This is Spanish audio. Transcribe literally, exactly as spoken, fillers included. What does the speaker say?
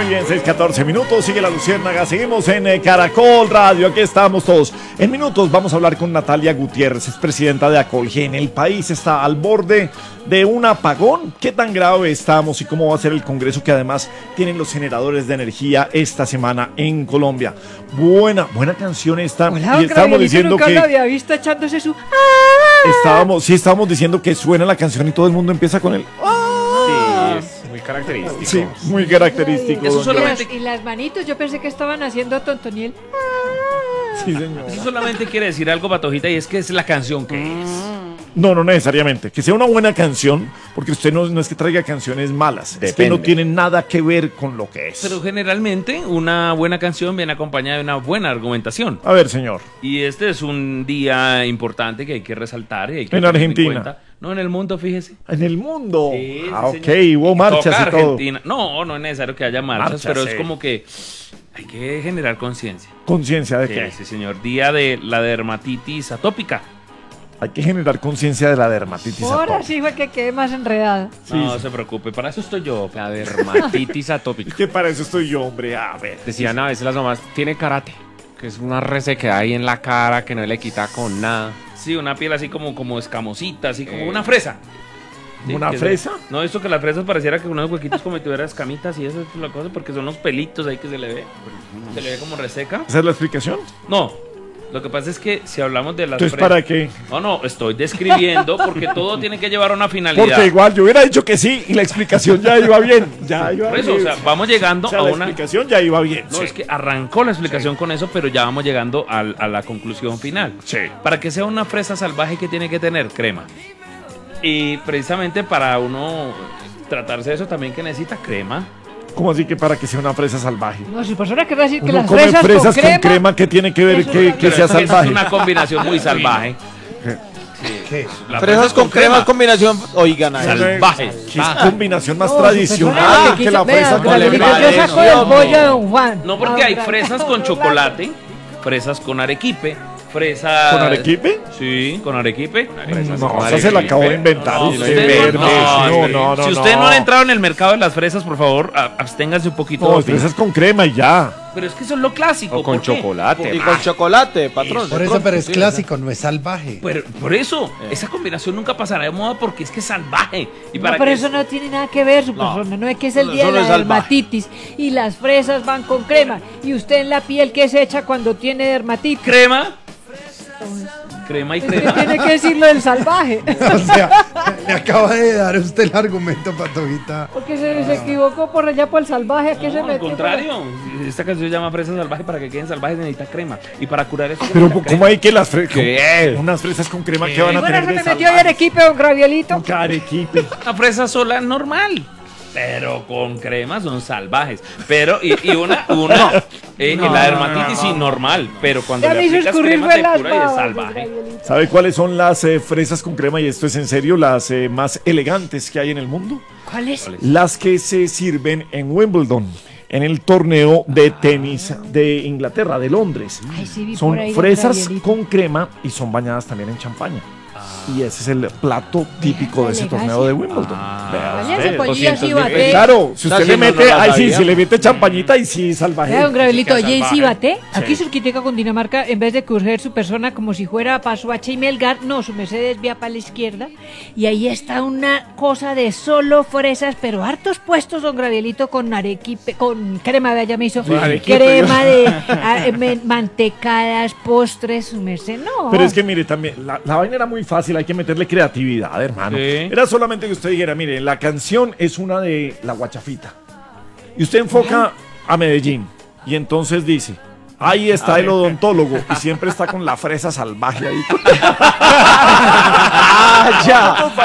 Muy bien, seis catorce minutos, sigue la Luciérnaga, seguimos en eh, Caracol Radio, aquí estamos todos. En minutos vamos a hablar con Natalia Gutiérrez, es presidenta de Acolgen. El país está al borde de un apagón. ¿Qué tan grave estamos y cómo va a ser el Congreso que además tienen los generadores de energía esta semana en Colombia? Buena, buena canción esta. Hola, y estábamos diciendo nunca que lo había visto echándose su... estábamos, sí, estábamos diciendo que suena la canción y todo el mundo empieza con el... Sí, es muy característico. Sí, muy característico. Eso don solamente- Y las manitos, yo pensé que estaban haciendo tontoniel. George. Sí, señor. Eso solamente quiere decir algo, Patojita, y es que es la canción que es. No, no necesariamente. Que sea una buena canción, porque usted no, no es que traiga canciones malas, es que no Depende. tiene nada que ver con lo que es. Pero generalmente una buena canción viene acompañada de una buena argumentación. A ver, señor. Y este es un día importante que hay que resaltar. Y hay que En tener Argentina. cuenta. No, en el mundo, fíjese. En el mundo. Sí, sí, ah, ok, señor. hubo marchas Toca y todo. Argentina. No, no es necesario que haya marchas, Marchas, pero sí. es como que hay que generar conciencia. Conciencia de Sí, qué. sí, señor. Día de la dermatitis atópica. Hay que generar conciencia de la dermatitis Ahora atópica. sí fue que quedé más enredada. No se preocupe, para eso estoy yo. La dermatitis atópica. Que para eso estoy yo, hombre. A ver. Decían a veces las mamás, tiene karate, que es una resequedad ahí en la cara que no le quita con nada. Sí, una piel así como, como escamosita, así como Eh. una fresa. Sí, ¿Una que fresa? se- no, esto que las fresas pareciera que unos huequitos como si tuviera escamitas y eso es la cosa, porque son los pelitos ahí que se le ve. Se le ve como reseca. ¿Esa es la explicación? No, lo que pasa es que si hablamos de las Entonces, fresas... ¿para qué? No, no, estoy describiendo porque todo tiene que llevar a una finalidad. Porque igual yo hubiera dicho que sí y la explicación ya iba bien. Ya iba Por eso, o bien. sea, vamos llegando O sea, a la una... explicación ya iba bien. No, sí. es que arrancó la explicación con eso, pero ya vamos llegando al- a la conclusión final. Sí. Para que sea una fresa salvaje, ¿qué tiene que tener? Crema. Y precisamente para uno tratarse de eso también que necesita crema. ¿Cómo así que para que sea una fresa salvaje? No, si persona querrá decir que Uno las come fresas, fresas con crema... ¿qué tiene que ver Eso que, es que una- sea Pero es que salvaje? Es una combinación muy salvaje. ¿Qué? Las Fresas con crema, combinación. Oigan, ahí. salvaje. ¿Qué es combinación más No, si tradicional persona que le la quita- fresa vea, con Gabrielito, crema? yo saco del pollo de Don Juan. No, porque hay Ahora- fresas con chocolate, fresas con arequipe, fresas... ¿Con arequipe? Sí, con arequipe. No, esa se la acabo de inventar. No, usted, usted verde. no, No, no, no, si usted no. no ha entrado en el mercado de las fresas, por favor, a- absténgase un poquito. No, fresas con crema y ya. Pero es que eso es lo clásico. O con ¿por qué? chocolate. Y con chocolate, patrón. Por eso, pero es clásico, no es salvaje. Pero, por eso, esa combinación nunca pasará de moda porque es que es salvaje. Y No, para pero que eso no tiene nada que ver, su No. persona. No es que es el Eso día de no la es salvaje. dermatitis y las fresas van con crema. Y usted en la piel, ¿qué se echa cuando tiene dermatitis? crema, crema y Es que crema. tiene que decirlo del salvaje. O sea, le acaba de dar usted el argumento, Patojita. Porque se, se equivocó por allá por el salvaje. ¿A qué se No, al metió? contrario, esta canción se llama Fresa Salvaje. Para que queden salvajes necesita crema. Y para curar eso. Pero la ¿cómo crema. hay que las fresas? ¿Qué? Unas fresas con crema que van a Bueno, tener se de me metió salvaje? en equipo, don Gravielito. Con arequipe. Una fresa sola normal. Pero con crema son salvajes. Pero, y, y una, una eh, No, y la no, dermatitis sí normal. Pero cuando Ya le me hizo aplicas escurrir crema fue te las cura y es babas, don salvaje. Gravielito. ¿Sabe cuáles son las eh, fresas con crema? Y esto es en serio, las eh, más elegantes que hay en el mundo. ¿Cuál es? Las que se sirven en Wimbledon, en el torneo de tenis de Inglaterra, de Londres. Ay, sí, vi Son por ahí, don fresas Gravielito. con crema y son bañadas también en champaña. Y ese es el plato típico la de ese elegancia. torneo de Wimbledon. Ah. Vea Váyase usted. pollillas y doscientos mil bate. Claro, si usted Casi le no mete, nos la ahí sí, sabía. si le mete champañita y sí salvaje. Vea, don Gravielito, Queda oye, y salvaje. si bate, aquí Sí. cerquitica con Dinamarca, en vez de coger su persona como si fuera para Suacha y Melgar, no, su merced desvía para la izquierda, y ahí está una cosa de solo fresas, pero hartos puestos, don Gravielito, con arequipe, con crema, vea, ya me hizo, arequipe, crema de ah, eh, men- mantecadas, postres, su merced, no. Pero es que mire, también, la, la vaina era muy fácil, hay que meterle creatividad, hermano. Sí. Era solamente que usted dijera, mire, la canción es una de La Guachafita. Y usted enfoca a Medellín. Y entonces dice, ahí está el odontólogo. Y siempre está con la fresa salvaje ahí. Ah, ya.